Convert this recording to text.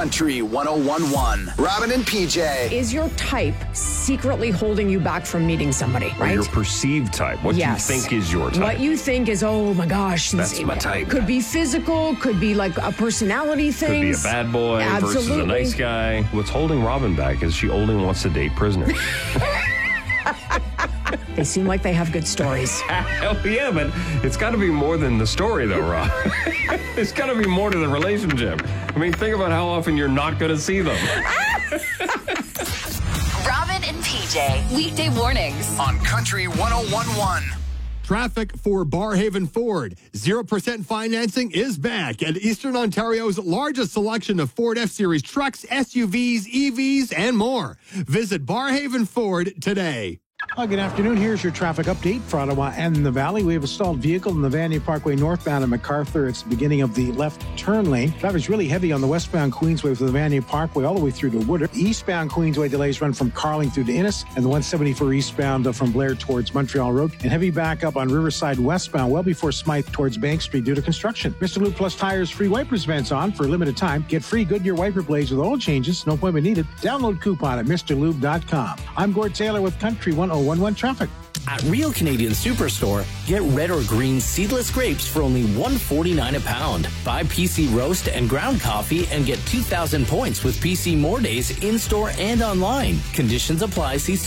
Country 101.1. Robin and PJ. Is your type secretly holding you back from meeting somebody, Or right? your perceived type. What you think is your type. What you think is, oh my gosh. That's my type. Could be physical, could be like a personality thing. Could be a bad boy versus a nice guy. What's holding Robin back is she only wants to date prisoners. They seem like they have good stories. Hell yeah, but it's got to be more than the story, though, Rob. It's got to be more to the relationship. I mean, think about how often you're not going to see them. Robin and PJ, weekday mornings On Country 101.1. Traffic for Barhaven Ford. 0% financing is back at Eastern Ontario's largest selection of Ford F-Series trucks, SUVs, EVs, and more. Visit Barhaven Ford today. Good afternoon. Here's your traffic update for Ottawa and the Valley. We have a stalled vehicle in the Vanier Parkway northbound at MacArthur. It's the beginning of the left turn lane. Traffic's really heavy on the westbound Queensway from the Vanier Parkway all the way through to Woodard. Eastbound Queensway delays run from Carling through to Innis, and the 174 eastbound from Blair towards Montreal Road. And heavy backup on Riverside westbound well before Smythe towards Bank Street due to construction. Mr. Lube Plus Tires free wipers events on for a limited time. Get free Goodyear wiper blades with oil changes. No appointment needed. Download coupon at MrLube.com. I'm Gord Taylor with Country 101.1 Traffic. At Real Canadian Superstore, get red or green seedless grapes for only $1.49 a pound. Buy PC roast and ground coffee and get 2,000 points with PC More Days in-store and online. Conditions apply. See